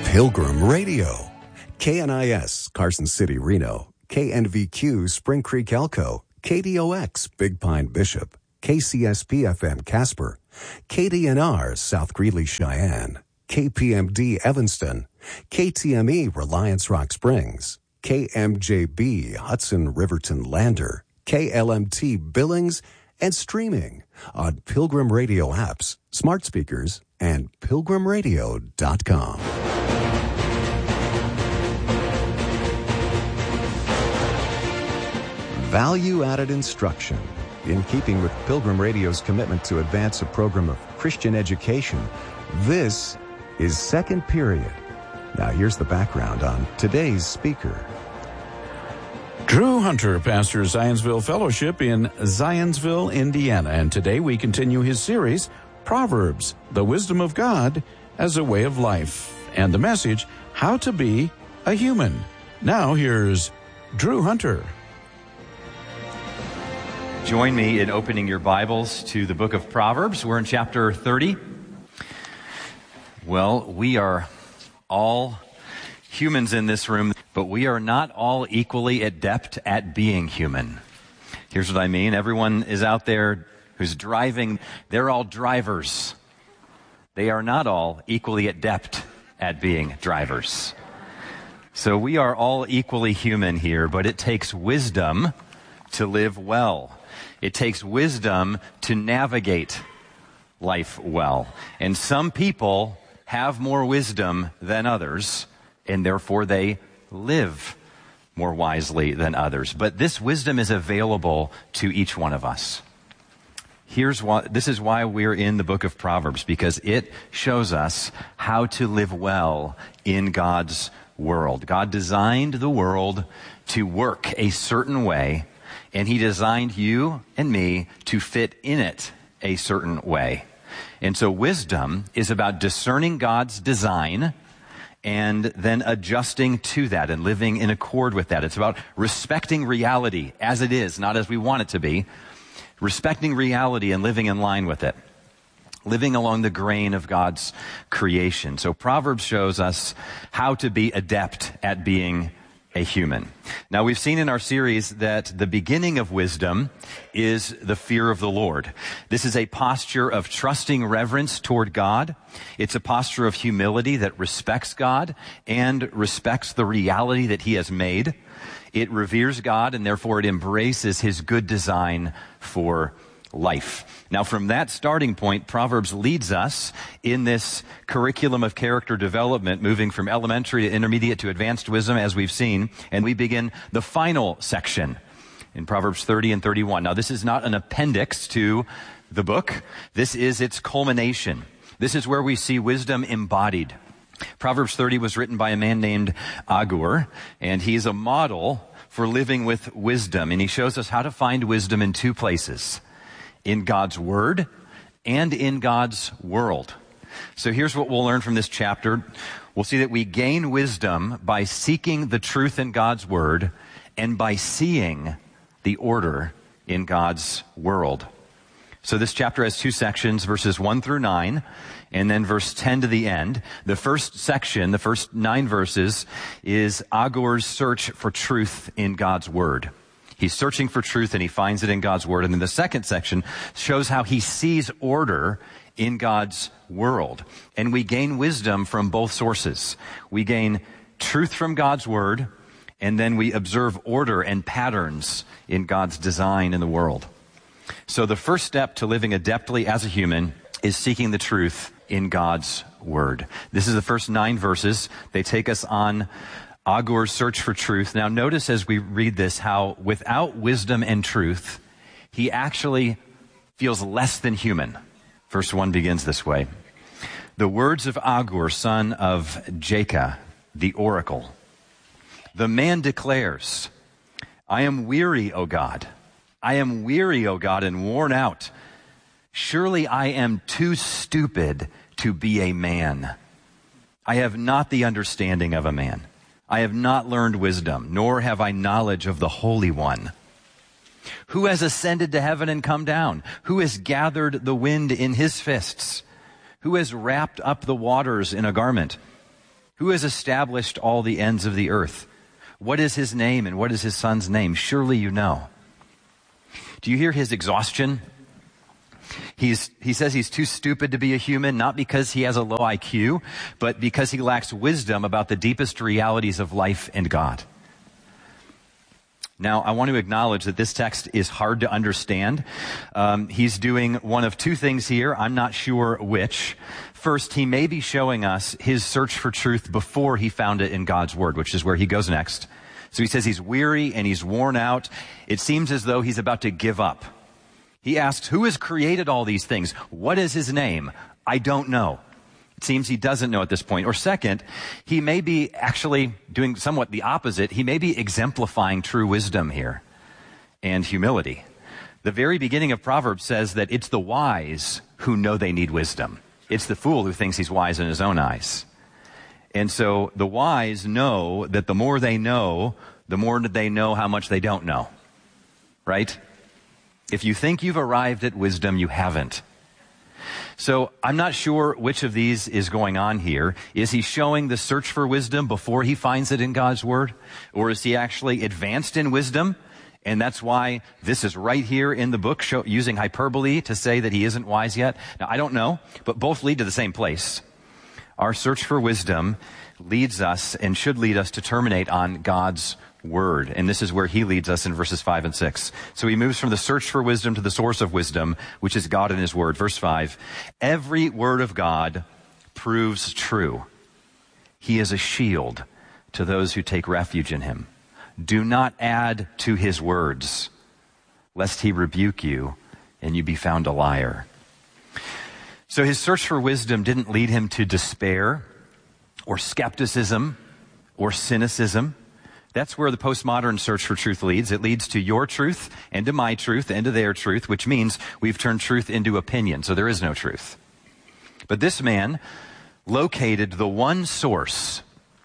Pilgrim Radio. KNIS, Carson City, Reno. KNVQ, Spring Creek, Elko. KDOX, Big Pine, Bishop. KCSP-FM, Casper. KDNR, South Greeley, Cheyenne. KPMD, Evanston. KTME, Reliance Rock Springs. KMJB, Hudson, Riverton, Lander. KLMT, Billings, and streaming on Pilgrim Radio apps, smart speakers, and pilgrimradio.com. Value-added instruction. In keeping with Pilgrim Radio's commitment to advance a program of Christian education, this is Second Period. Now here's the background on today's speaker. Drew Hunter pastors Zionsville Fellowship in Zionsville, Indiana, and today we continue his series, Proverbs, the Wisdom of God as a Way of Life, and the message, How to Be a Human. Now here's Drew Hunter. Join me in opening your Bibles to the book of Proverbs. We're in chapter 30. Well, we are all humans in this room, but we are not all equally adept at being human. Here's what I mean. Everyone is out there who's driving. They're all drivers. They are not all equally adept at being drivers. So we are all equally human here, but it takes wisdom to live well. It takes wisdom to navigate life well. And some people have more wisdom than others, and therefore they live more wisely than others. But this wisdom is available to each one of us. This is why we're in the book of Proverbs, because it shows us how to live well in God's world. God designed the world to work a certain way, and He designed you and me to fit in it a certain way. And so wisdom is about discerning God's design and then adjusting to that and living in accord with that. It's about respecting reality as it is, not as we want it to be. Respecting reality and living in line with it. Living along the grain of God's creation. So Proverbs shows us how to be adept at being a human. Now, we've seen in our series that the beginning of wisdom is the fear of the Lord. This is a posture of trusting reverence toward God. It's a posture of humility that respects God and respects the reality that He has made. It reveres God, and therefore it embraces His good design for life. Now, from that starting point, Proverbs leads us in this curriculum of character development, moving from elementary to intermediate to advanced wisdom, as we've seen, and we begin the final section in Proverbs 30 and 31. Now, this is not an appendix to the book. This is its culmination. This is where we see wisdom embodied. Proverbs 30 was written by a man named Agur, and he's a model for living with wisdom, and he shows us how to find wisdom in two places: in God's Word and in God's world. So here's what we'll learn from this chapter. We'll see that we gain wisdom by seeking the truth in God's Word and by seeing the order in God's world. So this chapter has two sections, verses 1 through 9, and then verse 10 to the end. The first section, the first 9 verses, is Agur's search for truth in God's Word. He's searching for truth and he finds it in God's Word. And then the second section shows how he sees order in God's world. And we gain wisdom from both sources. We gain truth from God's Word, and then we observe order and patterns in God's design in the world. So the first step to living adeptly as a human is seeking the truth in God's Word. This is the first 9 verses. They take us on Agur's search for truth. Now notice as we read this how without wisdom and truth, he actually feels less than human. Verse 1 begins this way. The words of Agur, son of Jakeh, the oracle. The man declares, I am weary, O God. I am weary, O God, and worn out. Surely I am too stupid to be a man. I have not the understanding of a man. I have not learned wisdom, nor have I knowledge of the Holy One. Who has ascended to heaven and come down? Who has gathered the wind in his fists? Who has wrapped up the waters in a garment? Who has established all the ends of the earth? What is his name and what is his son's name? Surely you know. Do you hear his exhaustion? He says he's too stupid to be a human, not because he has a low IQ, but because he lacks wisdom about the deepest realities of life and God. Now, I want to acknowledge that this text is hard to understand. He's doing one of two things here. I'm not sure which. First, he may be showing us his search for truth before he found it in God's Word, which is where he goes next. So he says he's weary and he's worn out. It seems as though he's about to give up. He asks, who has created all these things? What is his name? I don't know. It seems he doesn't know at this point. Or second, he may be actually doing somewhat the opposite. He may be exemplifying true wisdom here and humility. The very beginning of Proverbs says that it's the wise who know they need wisdom. It's the fool who thinks he's wise in his own eyes. And so the wise know that the more they know, the more they know how much they don't know. Right? If you think you've arrived at wisdom, you haven't. So I'm not sure which of these is going on here. Is he showing the search for wisdom before he finds it in God's Word? Or is he actually advanced in wisdom? And that's why this is right here in the book, using hyperbole to say that he isn't wise yet. Now, I don't know, but both lead to the same place. Our search for wisdom leads us and should lead us to terminate on God's Word. And this is where he leads us in verses 5 and 6. So he moves from the search for wisdom to the source of wisdom, which is God and his Word. Verse 5, every word of God proves true. He is a shield to those who take refuge in him. Do not add to his words, lest he rebuke you and you be found a liar. So his search for wisdom didn't lead him to despair or skepticism or cynicism. That's where the postmodern search for truth leads. It leads to your truth and to my truth and to their truth, which means we've turned truth into opinion, so there is no truth. But this man located the one source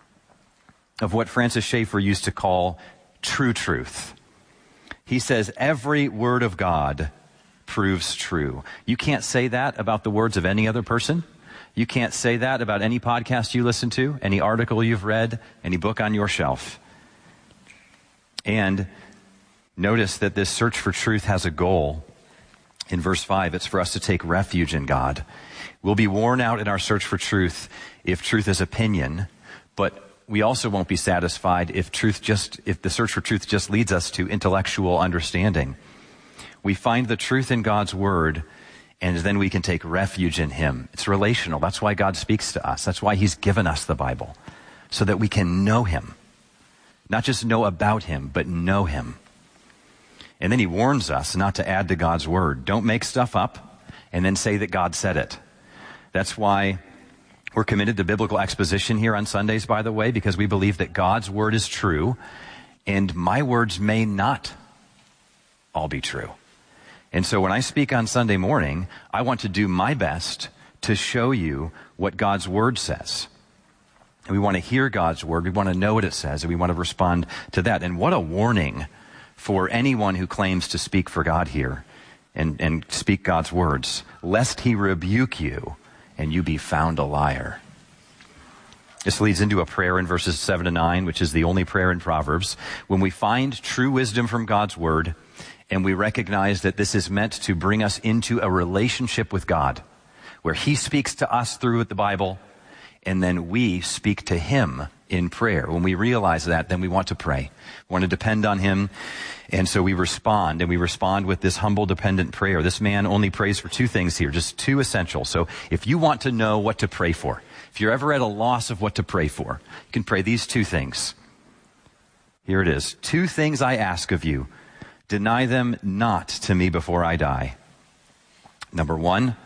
of what Francis Schaeffer used to call true truth. He says, every word of God proves true. You can't say that about the words of any other person. You can't say that about any podcast you listen to, any article you've read, any book on your shelf. And notice that this search for truth has a goal. In verse 5, it's for us to take refuge in God. We'll be worn out in our search for truth if truth is opinion, but we also won't be satisfied if the search for truth just leads us to intellectual understanding. We find the truth in God's Word, and then we can take refuge in him. It's relational. That's why God speaks to us. That's why he's given us the Bible, so that we can know him. Not just know about him, but know him. And then he warns us not to add to God's Word. Don't make stuff up and then say that God said it. That's why we're committed to biblical exposition here on Sundays, by the way, because we believe that God's Word is true, and my words may not all be true. And so when I speak on Sunday morning, I want to do my best to show you what God's Word says. And we want to hear God's Word. We want to know what it says, and we want to respond to that. And what a warning for anyone who claims to speak for God here and speak God's words, lest he rebuke you and you be found a liar. This leads into a prayer in verses 7 to 9, which is the only prayer in Proverbs. When we find true wisdom from God's Word, and we recognize that this is meant to bring us into a relationship with God, where he speaks to us through the Bible, and then we speak to him in prayer. When we realize that, then we want to pray. We want to depend on him, and so we respond, and we respond with this humble, dependent prayer. This man only prays for two things here, just two essentials. So if you want to know what to pray for, if you're ever at a loss of what to pray for, you can pray these two things. Here it is. 2 things I ask of you. Deny them not to me before I die. Number 1,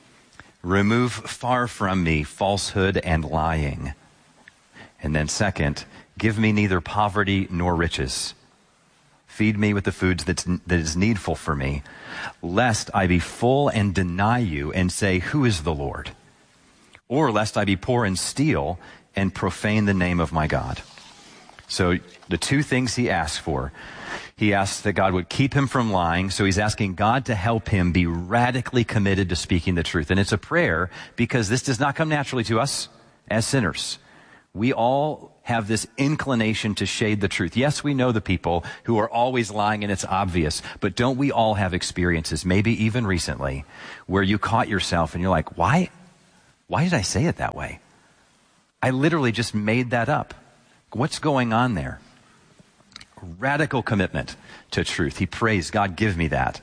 remove far from me falsehood and lying. And then second, give me neither poverty nor riches. Feed me with the foods that is needful for me, lest I be full and deny you and say, who is the Lord? Or lest I be poor and steal and profane the name of my God. So the 2 things he asks for. He asks that God would keep him from lying, so he's asking God to help him be radically committed to speaking the truth. And it's a prayer because this does not come naturally to us as sinners. We all have this inclination to shade the truth. Yes, we know the people who are always lying and it's obvious, but don't we all have experiences, maybe even recently, where you caught yourself and you're like, why did I say it that way? I literally just made that up. What's going on there? Radical commitment to truth. He prays, God, give me that.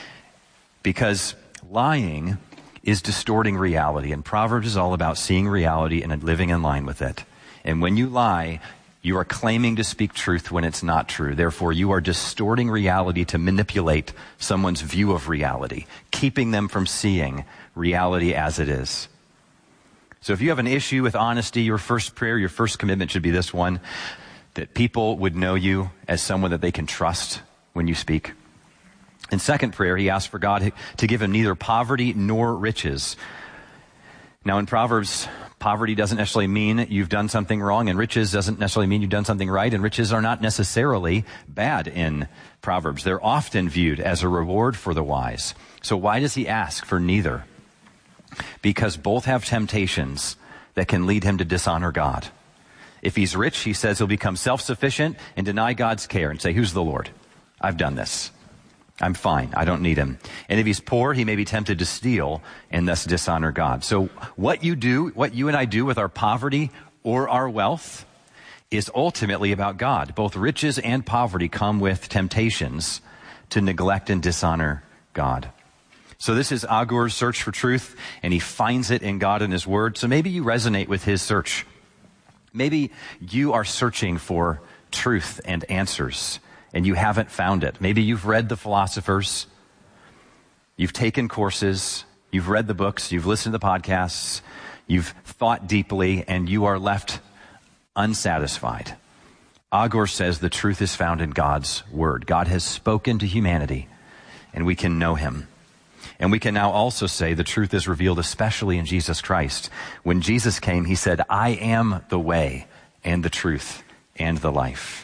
Because lying is distorting reality, and Proverbs is all about seeing reality and living in line with it. And when you lie, you are claiming to speak truth when it's not true. Therefore, you are distorting reality to manipulate someone's view of reality, keeping them from seeing reality as it is. So if you have an issue with honesty, your first prayer, your first commitment should be this one, that people would know you as someone that they can trust when you speak. In second prayer, he asked for God to give him neither poverty nor riches. Now in Proverbs, poverty doesn't necessarily mean you've done something wrong, and riches doesn't necessarily mean you've done something right, and riches are not necessarily bad in Proverbs. They're often viewed as a reward for the wise. So why does he ask for neither? Because both have temptations that can lead him to dishonor God. If he's rich, he says he'll become self-sufficient and deny God's care and say, who's the Lord? I've done this. I'm fine. I don't need him. And if he's poor, he may be tempted to steal and thus dishonor God. So what you and I do with our poverty or our wealth is ultimately about God. Both riches and poverty come with temptations to neglect and dishonor God. So this is Agur's search for truth, and he finds it in God and his word. So maybe you resonate with his search. Maybe you are searching for truth and answers, and you haven't found it. Maybe you've read the philosophers, you've taken courses, you've read the books, you've listened to the podcasts, you've thought deeply, and you are left unsatisfied. Agur says the truth is found in God's word. God has spoken to humanity, and we can know him. And we can now also say the truth is revealed especially in Jesus Christ. When Jesus came, he said, I am the way and the truth and the life.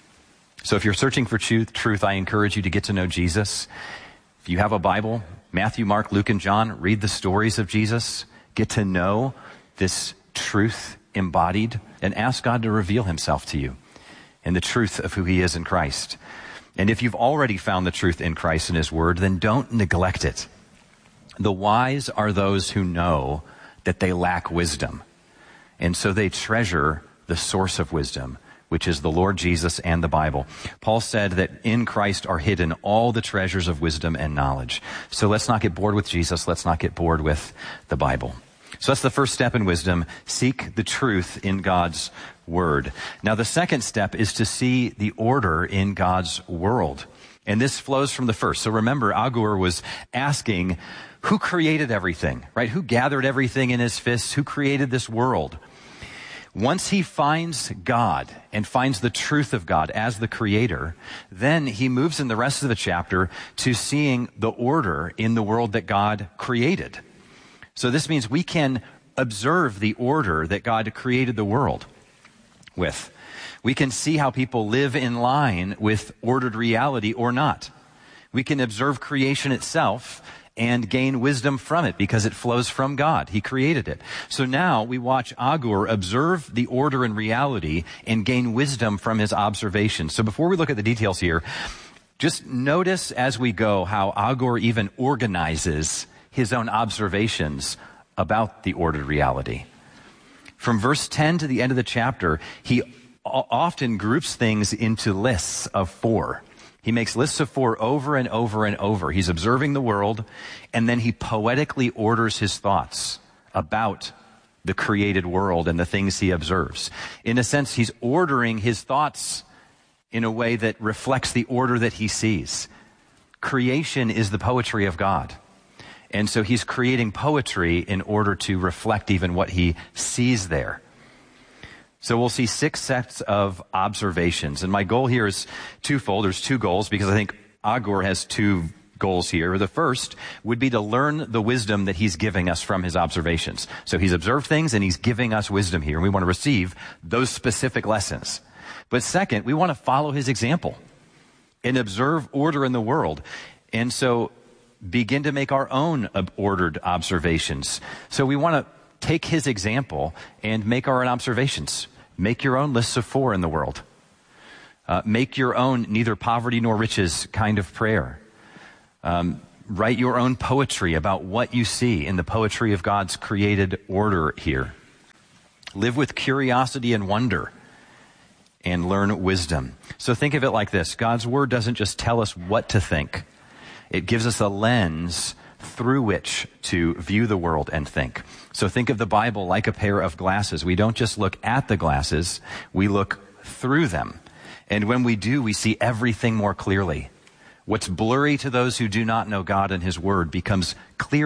So if you're searching for truth, I encourage you to get to know Jesus. If you have a Bible, Matthew, Mark, Luke, and John, read the stories of Jesus. Get to know this truth embodied and ask God to reveal himself to you and the truth of who he is in Christ. And if you've already found the truth in Christ and his word, then don't neglect it. The wise are those who know that they lack wisdom. And so they treasure the source of wisdom, which is the Lord Jesus and the Bible. Paul said that in Christ are hidden all the treasures of wisdom and knowledge. So let's not get bored with Jesus. Let's not get bored with the Bible. So that's the first step in wisdom. Seek the truth in God's word. Now the second step is to see the order in God's world. And this flows from the first. So remember, Agur was asking, who created everything, right? Who gathered everything in his fists? Who created this world? Once he finds God and finds the truth of God as the creator, then he moves in the rest of the chapter to seeing the order in the world that God created. So this means we can observe the order that God created the world with. We can see how people live in line with ordered reality or not. We can observe creation itself and gain wisdom from it because it flows from God. He created it. So now we watch Agur observe the order and reality and gain wisdom from his observations. So before we look at the details here, just notice as we go how Agur even organizes his own observations about the ordered reality. From verse 10 to the end of the chapter, he often groups things into lists of 4. He makes lists of 4 over and over and over. He's observing the world, and then he poetically orders his thoughts about the created world and the things he observes. In a sense, he's ordering his thoughts in a way that reflects the order that he sees. Creation is the poetry of God. And so he's creating poetry in order to reflect even what he sees there. So we'll see 6 sets of observations. And my goal here is twofold. There's 2 goals because I think Agur has 2 goals here. The first would be to learn the wisdom that he's giving us from his observations. So he's observed things and he's giving us wisdom here. And we want to receive those specific lessons. But second, we want to follow his example and observe order in the world. And so begin to make our own ordered observations. So we want to take his example and make our own observations. Make your own lists of 4 in the world. Make your own neither poverty nor riches kind of prayer. Write your own poetry about what you see in the poetry of God's created order here. Live with curiosity and wonder and learn wisdom. So think of it like this. God's word doesn't just tell us what to think. It gives us a lens through which to view the world and think. So think of the Bible like a pair of glasses. We don't just look at the glasses, we look through them. And when we do, we see everything more clearly. What's blurry to those who do not know God and his word becomes clear